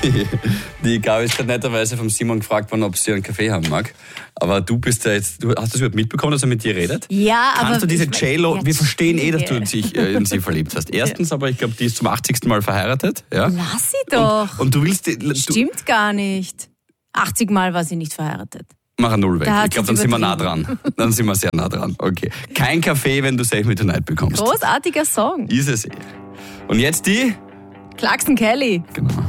Die Gabi ist gerade netterweise vom Simon gefragt worden, ob sie einen Kaffee haben mag. Aber du bist ja jetzt, hast du das überhaupt mitbekommen, dass er mit dir redet? Ja, aber... Kannst du diese J-Lo, wir verstehen dass du Entschuldige. in sie verliebt hast. Erstens, aber ich glaube, die ist zum 80. Mal verheiratet. Ja? Lass sie doch. Und du willst... Stimmt gar nicht. 80 Mal war sie nicht verheiratet. Mach eine Null weg. Da hat Ich glaube, dann sie sind wir nah übertrieben. dran. Dann sind wir sehr nah dran. Okay. Kein Kaffee, wenn du Save Me Tonight bekommst. Großartiger Song. Ist es eh. Und jetzt die... Clarkson Kelly. Genau.